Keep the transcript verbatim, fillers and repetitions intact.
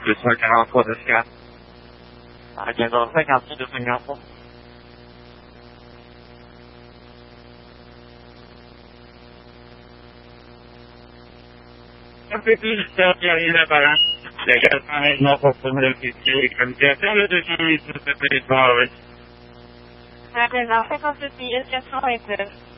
deux cent quarante-trois Oscar. À quinze heures cinquante-six, deux cent quarante-trois. Un peu plus de temps qui arrive apparent. Le quatre cent vingt-neuf pour former l'officier et communication, le deux cent huit, tout à fait, oui. À quinze heures cinquante-six, quatre cent vingt-neuf.